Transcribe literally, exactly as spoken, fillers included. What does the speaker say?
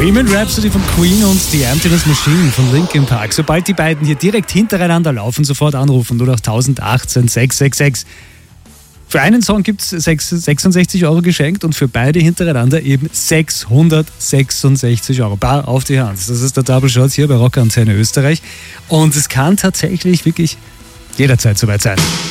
Bohemian Rhapsody von Queen und The Emptiness Machine von Linkin Park. Sobald die beiden hier direkt hintereinander laufen, sofort anrufen. null acht achtzehn sechs sechs sechs. Für einen Song gibt es sechsundsechzig Euro geschenkt und für beide hintereinander eben sechshundertsechsundsechzig Euro. Bar auf die Hand. Das ist der Double Shot hier bei Rock Antenne Österreich. Und es kann tatsächlich wirklich jederzeit soweit sein.